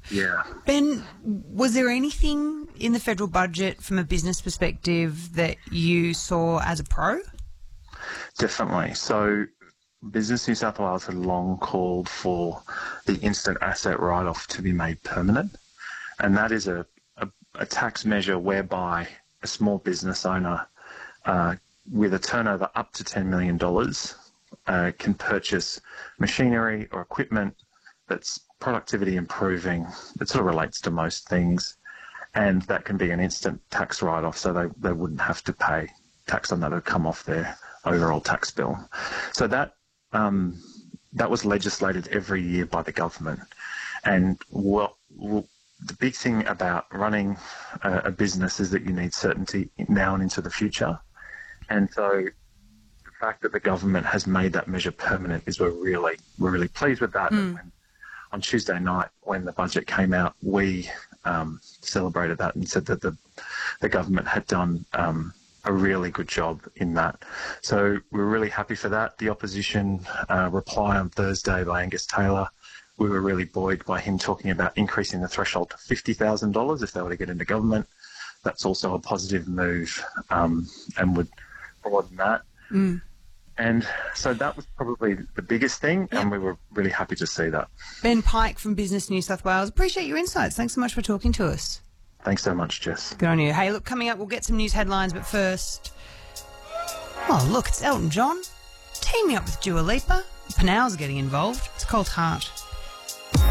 Yeah. Ben, was there anything in the federal budget from a business perspective that you saw as a pro? Definitely. So Business New South Wales had long called for the instant asset write-off to be made permanent, and that is a tax measure whereby a small business owner with a turnover up to $10 million can purchase machinery or equipment that's productivity improving. It sort of relates to most things, and that can be an instant tax write-off, so they wouldn't have to pay tax on that. It would come off their overall tax bill. So that was legislated every year by the government. And the big thing about running a business is that you need certainty now and into the future. And so the fact that the government has made that measure permanent is we're really pleased with that. And on Tuesday night, when the budget came out, we celebrated that and said that the government had done a really good job in that. So we're really happy for that. The opposition reply on Thursday by Angus Taylor, we were really buoyed by him talking about increasing the threshold to $50,000 if they were to get into government. That's also a positive move and would broaden that. And so that was probably the biggest thing, and we were really happy to see that. Ben Pike from Business New South Wales, appreciate your insights. Thanks so much for talking to us. Thanks so much, Jess. Good on you. Hey, look, coming up, we'll get some news headlines, but first... Oh, look, it's Elton John teaming up with Dua Lipa. Panau's getting involved. It's Cold Heart.